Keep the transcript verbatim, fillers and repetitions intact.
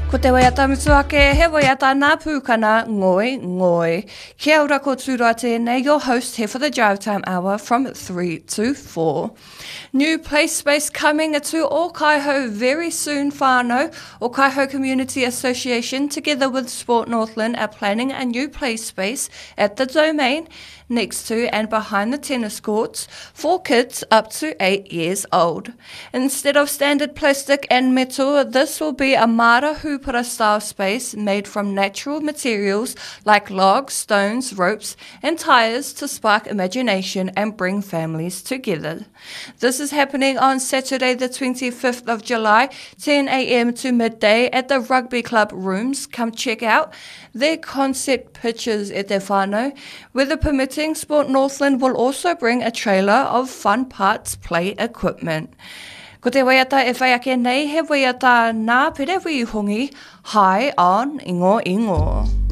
Ko te waiata mutuake, he waiata nā pūkana, ngoi, ngoi. Kia ora ko tūroa tēnei, your host here for the Drive Time Hour from three to four. New play space coming to o Kaiho very soon, whānau. O Kaiho Community Association, together with Sport Northland, are planning a new play space at the Domain, next to and behind the tennis courts, for kids up to eight years old. Instead of standard plastic and metal, this will be a Mara Hupara style space made from natural materials like logs, stones, ropes and tyres to spark imagination and bring families together. This is happening on Saturday the twenty-fifth of July, ten a.m. to midday at the Rugby Club Rooms. Come check out their concept pitches e te whānau. Weather permitting, Sport Northland will also bring a trailer of fun parts play equipment. Ko te waiata e whai ake nei, he waiata nā pere wi hongi, High on Ingo Ingo.